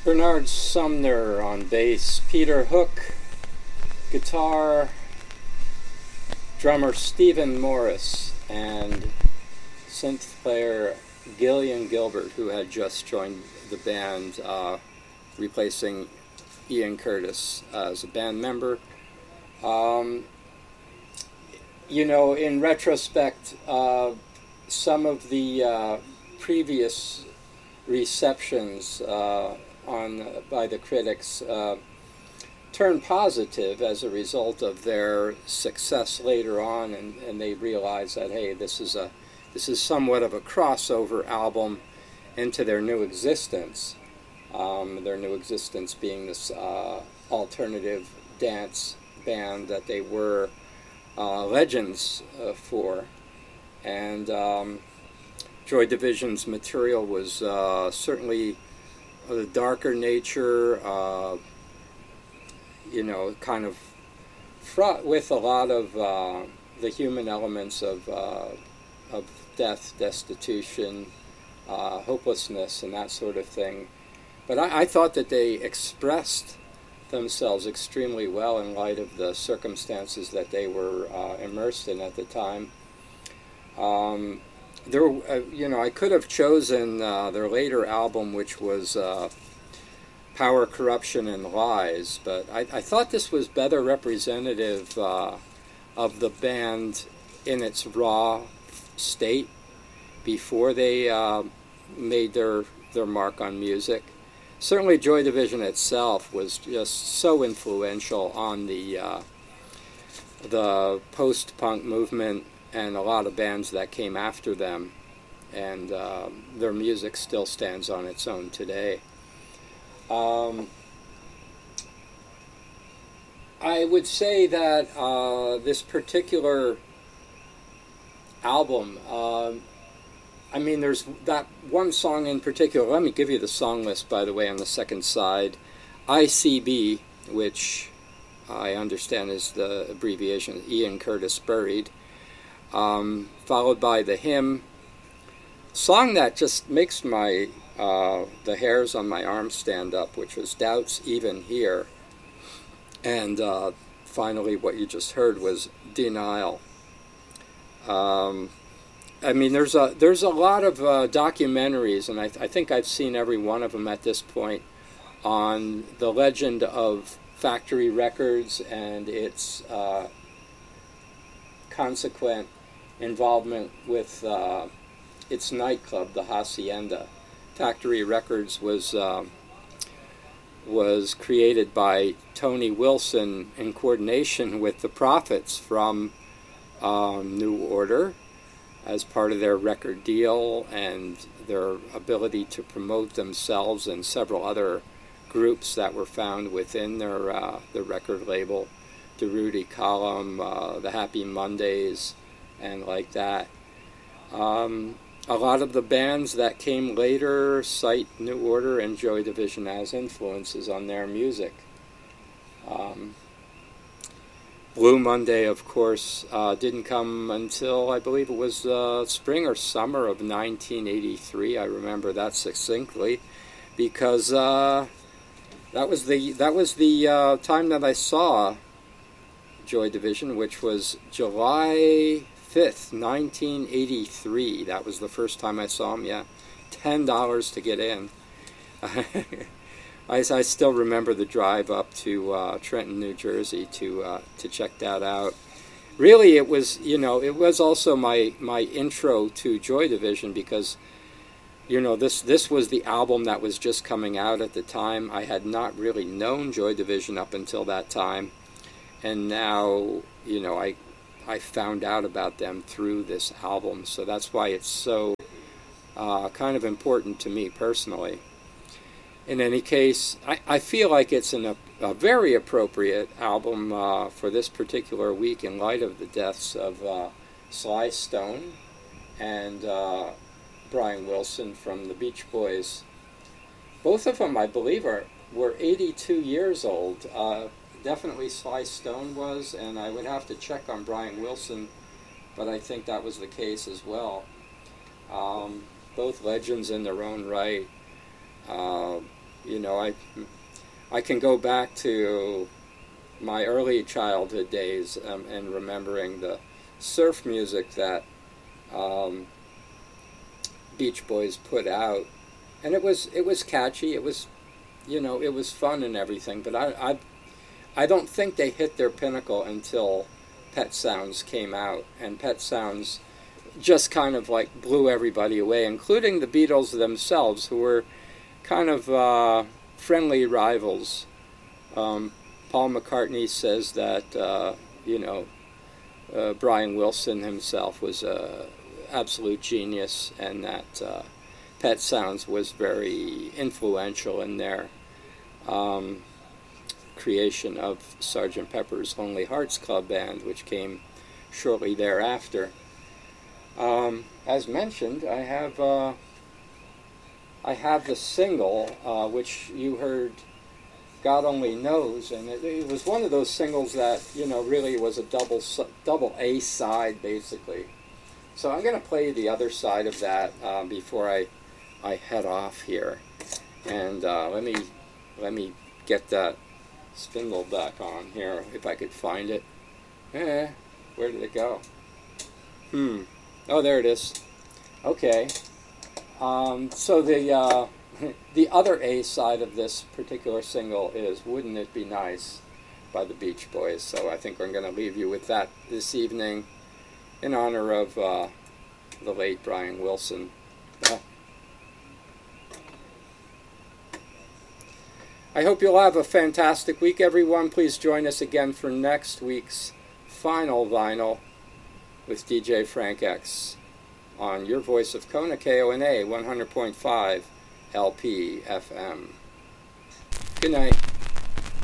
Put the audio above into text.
Bernard Sumner on bass, Peter Hook guitar, drummer Stephen Morris, and synth player Gillian Gilbert, who had just joined the band, replacing Ian Curtis as a band member. In retrospect, some of the previous receptions by the critics turned positive as a result of their success later on, and they realized that, hey, this is somewhat of a crossover album into their new existence. Their new existence being this alternative dance band that they were legends for. And Joy Division's material was certainly of a darker nature, kind of fraught with a lot of the human elements of death, destitution, hopelessness, and that sort of thing. But I thought that they expressed themselves extremely well in light of the circumstances that they were immersed in at the time. I could have chosen their later album, which was Power, Corruption, and Lies, but I thought this was better representative of the band in its raw state before they made their mark on music. Certainly Joy Division itself was just so influential on the post-punk movement and a lot of bands that came after them, and their music still stands on its own today. I would say that this particular album, there's that one song in particular. Let me give you the song list, by the way, on the second side. ICB, which I understand is the abbreviation, Ian Curtis Buried, followed by The Hymn, song that just makes the hairs on my arm stand up, which was Doubts Even Here, and finally what you just heard was Denial. There's a lot of documentaries, and I think I've seen every one of them at this point, on the legend of Factory Records and its consequent involvement with its nightclub, the Hacienda. Factory Records was created by Tony Wilson in coordination with the Prophets from New Order, as part of their record deal and their ability to promote themselves and several other groups that were found within their record label, the Rudy Column, the Happy Mondays, and like that. A lot of the bands that came later cite New Order and Joy Division as influences on their music. Blue Monday, of course, didn't come until, I believe it was spring or summer of 1983. I remember that succinctly, because that was the time that I saw Joy Division, which was July 5th, 1983. That was the first time I saw them. Yeah, $10 to get in. I still remember the drive up to Trenton, New Jersey to check that out. Really, it was also my intro to Joy Division, because this was the album that was just coming out at the time. I had not really known Joy Division up until that time, and now I found out about them through this album. So that's why it's so kind of important to me personally. In any case, I feel like it's a very appropriate album for this particular week in light of the deaths of Sly Stone and Brian Wilson from the Beach Boys. Both of them, I believe, were 82 years old. Definitely Sly Stone was, and I would have to check on Brian Wilson, but I think that was the case as well. Both legends in their own right. You know, I can go back to my early childhood days and remembering the surf music that Beach Boys put out, and it was catchy. It was, you know, it was fun and everything. But I don't think they hit their pinnacle until Pet Sounds came out, and Pet Sounds just kind of like blew everybody away, including the Beatles themselves, who were kind of friendly rivals. Paul McCartney says that you know, Brian Wilson himself was a absolute genius, and that Pet Sounds was very influential in their creation of Sgt. Pepper's Lonely Hearts Club Band, which came shortly thereafter. As mentioned, I have the single, which you heard, God Only Knows, and it was one of those singles that, you know, really was a double A side, basically. So I'm going to play the other side of that before I head off here, and let me get that spindle back on here if I could find it. Where did it go? Oh, there it is. Okay. So the other A side of this particular single is "Wouldn't It Be Nice" by the Beach Boys. So I think I'm going to leave you with that this evening in honor of the late Brian Wilson. I hope you'll have a fantastic week, everyone. Please join us again for next week's final vinyl with DJ Frank X on your voice of Kona, KONA 100.5 LP FM. Good night.